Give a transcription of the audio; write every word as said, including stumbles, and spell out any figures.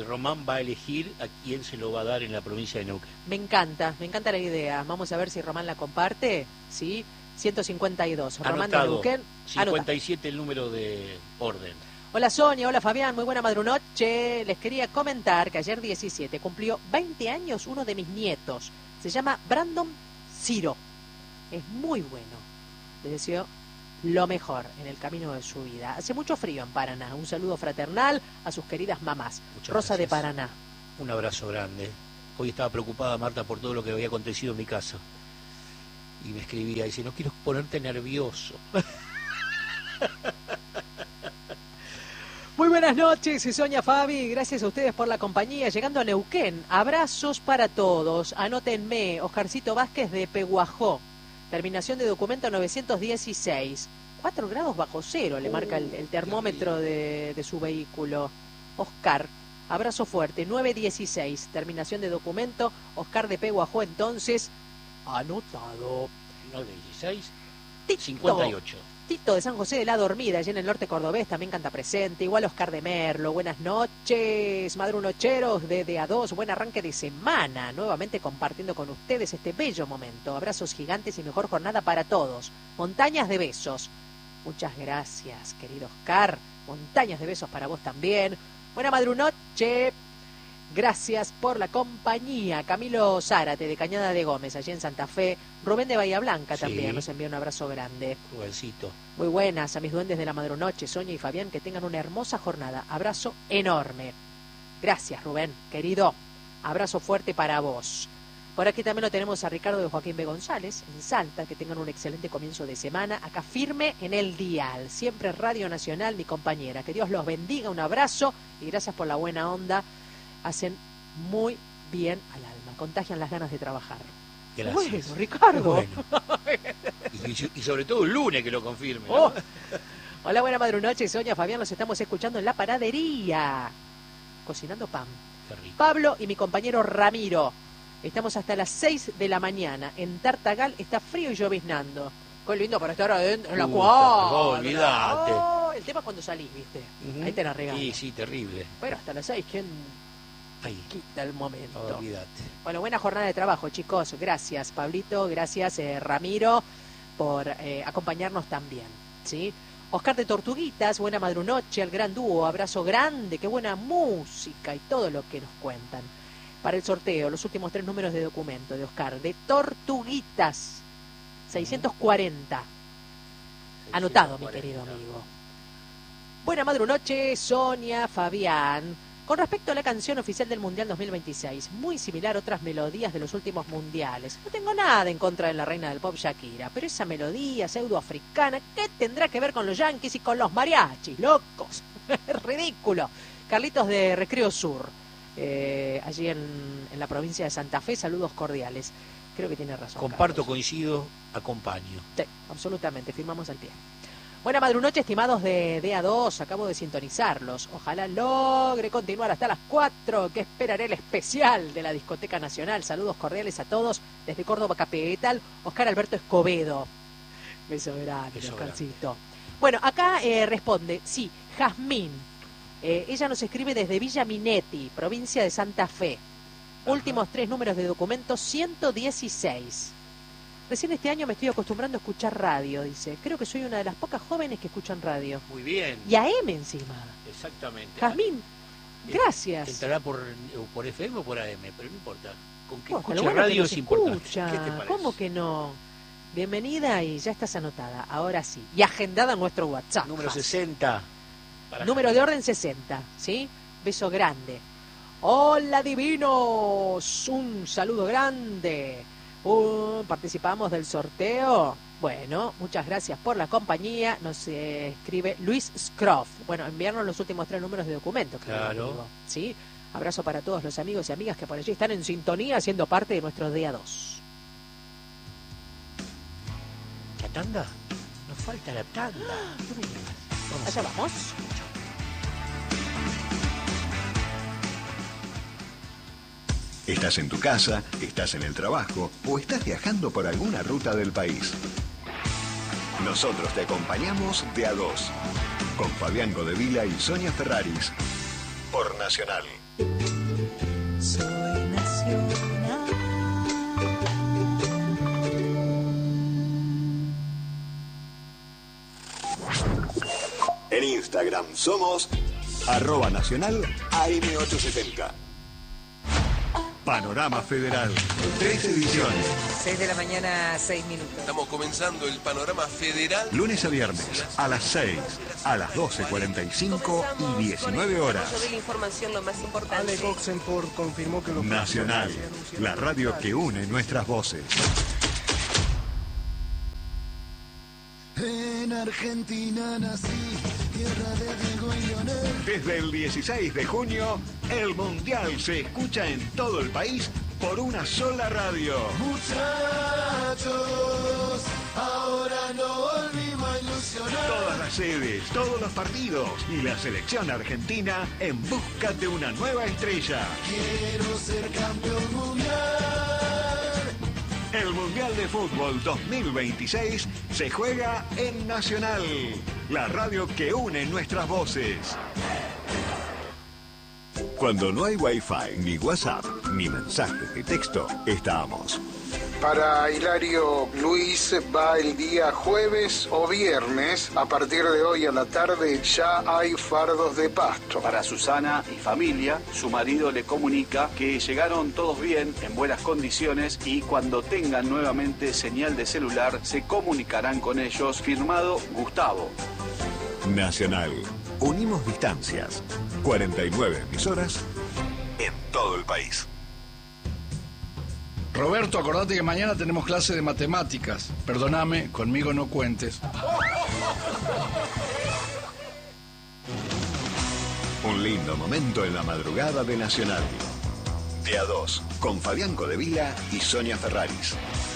Román va a elegir a quién se lo va a dar en la provincia de Neuquén. Me encanta, me encanta la idea. Vamos a ver si Román la comparte. ¿Sí? ciento cincuenta y dos. Román de Neuquén. cincuenta y siete el número de orden. Hola Sonia, hola Fabián, muy buena madrunoche. Les quería comentar que ayer diecisiete cumplió veinte años uno de mis nietos. Se llama Brandon Ciro. Es muy bueno. Les deseo lo mejor en el camino de su vida. Hace mucho frío en Paraná. Un saludo fraternal a sus queridas mamás. Muchas Rosa gracias. de Paraná. Un abrazo grande. Hoy estaba preocupada, Marta, por todo lo que había acontecido en mi casa. Y me escribía, dice, no quiero ponerte nervioso. Muy buenas noches, Sonia, Fabi. Gracias a ustedes por la compañía. Llegando a Neuquén, abrazos para todos. Anótenme, Oscarcito Vázquez de Peguajó. Terminación de documento novecientos dieciséis. cuatro grados bajo cero le marca el, el termómetro de, de su vehículo. Oscar, abrazo fuerte. nueve dieciséis. Terminación de documento. Oscar de Peguajó, entonces, anotado. nueve dieciséis, Tito. cincuenta y ocho. Tito de San José de la Dormida, allá en el norte cordobés, también canta presente. Igual Oscar de Merlo, buenas noches, madrunocheros de D A dos, buen arranque de semana. Nuevamente compartiendo con ustedes este bello momento. Abrazos gigantes y mejor jornada para todos. Montañas de besos. Muchas gracias, querido Oscar. Montañas de besos para vos también. Buena madrunoche. Gracias por la compañía. Camilo Zárate de Cañada de Gómez, allí en Santa Fe. Rubén de Bahía Blanca también Sí. nos envía un abrazo grande. Rubencito. Muy buenas a mis duendes de la madrunoche, Sonia y Fabián, que tengan una hermosa jornada. Abrazo enorme. Gracias, Rubén, querido. Abrazo fuerte para vos. Por aquí también lo tenemos a Ricardo de Joaquín B. González, en Salta, que tengan un excelente comienzo de semana. Acá firme en el dial. Siempre Radio Nacional, mi compañera. Que Dios los bendiga, un abrazo y gracias por la buena onda. Hacen muy bien al alma, contagian las ganas de trabajar. Gracias. Bueno, Ricardo. Bueno. Y, y sobre todo el lunes que lo confirme, ¿no? Oh. Hola, buena madrunoche, Sonia, Fabián, los estamos escuchando en la panadería, cocinando pan. Qué rico. Pablo y mi compañero Ramiro, estamos hasta las seis de la mañana. En Tartagal está frío y lloviznando. Qué lindo para estar adentro, en la Puta, cuadra. no, olvidate. Oh, el tema es cuando salís, ¿viste? Ujú. Ahí te la regalan. Sí, sí, terrible. Pero hasta las seis, ¿quién Ahí, quita el momento? olvídate. Bueno, buena jornada de trabajo, chicos. Gracias, Pablito. Gracias, eh, Ramiro, por eh, acompañarnos también. ¿Sí? Oscar de Tortuguitas, buena madrunoche, al gran dúo. Abrazo grande, qué buena música y todo lo que nos cuentan. Para el sorteo, los últimos tres números de documento de Oscar de Tortuguitas. seiscientos cuarenta. Anotado, mi querido amigo. Buena madrunoche, Sonia, Fabián. Con respecto a la canción oficial del Mundial dos mil veintiséis, muy similar a otras melodías de los últimos mundiales. No tengo nada en contra de la reina del pop Shakira, pero esa melodía pseudoafricana, ¿qué tendrá que ver con los yanquis y con los mariachis, locos? Es ridículo. Carlitos de Recreo Sur, eh, allí en, en la provincia de Santa Fe, saludos cordiales. Creo que tiene razón. Comparto, Carlos. coincido, acompaño. Sí, absolutamente, firmamos al pie. Buena madrunoche, estimados de D A dos, acabo de sintonizarlos. Ojalá logre continuar hasta las cuatro, que esperaré el especial de la Discoteca Nacional. Saludos cordiales a todos desde Córdoba Capital, Oscar Alberto Escobedo. Beso grande, Beso Oscarcito. Bueno, acá eh, responde, sí, Jazmín. Eh, ella nos escribe desde Villa Minetti, provincia de Santa Fe. Ajá. Últimos tres números de documento, ciento dieciséis. Recién este año me estoy acostumbrando a escuchar radio, dice. Creo que soy una de las pocas jóvenes que escuchan radio. Muy bien. Y A M encima. Exactamente. Jazmín, gracias. Entrará por, por F M o por A M, pero no importa. Con que Oh, está escuche bueno que radio nos es importante. escucha. ¿Qué te parece? ¿Cómo que no? Bienvenida y ya estás anotada, ahora sí. Y agendada en nuestro WhatsApp. Número Jazz. sesenta. para Número Javier. de orden sesenta, ¿sí? Beso grande. Hola divinos, un saludo grande. Uh, participamos del sorteo. Bueno, muchas gracias por la compañía. Nos eh, escribe Luis Scroff. Bueno, enviarnos los últimos tres números de documento. Claro. Amigo, ¿sí? Abrazo para todos los amigos y amigas que por allí están en sintonía, siendo parte de nuestro D A dos. ¿La tanda? Nos falta la tanda. No me digas. Vamos Allá a- vamos. Estás en tu casa, estás en el trabajo o estás viajando por alguna ruta del país. Nosotros te acompañamos de a dos, con Fabián Godevila y Sonia Ferraris, por Nacional. Instagram somos arroba nacional A M ochocientos setenta. Panorama Federal. Tres ediciones. seis de la mañana, seis minutos. Estamos comenzando el Panorama Federal. Lunes a viernes, a las seis, a las doce cuarenta y cinco y diecinueve horas. Yo doy la información lo más importante. Ale Oxenford confirmó que los Nacional, la radio que une nuestras voces. En Argentina nací, tierra de Diego y Leonel. Desde el dieciséis de junio, el Mundial se escucha en todo el país por una sola radio. Muchachos, ahora no volvimos a ilusionar. Todas las sedes, todos los partidos y la selección argentina en busca de una nueva estrella. Quiero ser campeón mundial. El Mundial de Fútbol dos mil veintiséis se juega en Nacional, la radio que une nuestras voces. Cuando no hay Wi-Fi, ni WhatsApp, ni mensajes de texto, estamos. Para Hilario Luis va el día jueves o viernes. A partir de hoy a la tarde ya hay fardos de pasto. Para Susana y familia, su marido le comunica que llegaron todos bien, en buenas condiciones, y cuando tengan nuevamente señal de celular se comunicarán con ellos. Firmado Gustavo. Nacional. Unimos distancias. cuarenta y nueve emisoras en todo el país. Roberto, acordate que mañana tenemos clase de matemáticas. Perdóname, conmigo no cuentes. Un lindo momento en la madrugada de Nacional. De a dos, con Fabián Codevila y Sonia Ferraris.